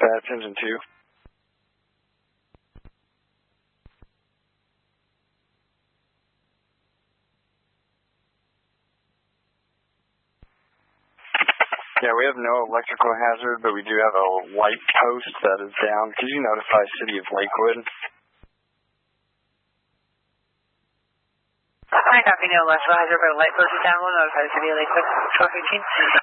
Dispatch, engine 2. Yeah, we have no electrical hazard, but we do have a light post that is down. Could you notify City of Lakewood? I copy, no electrical hazard, but a light post is down. We'll notify the City of Lakewood. 1215.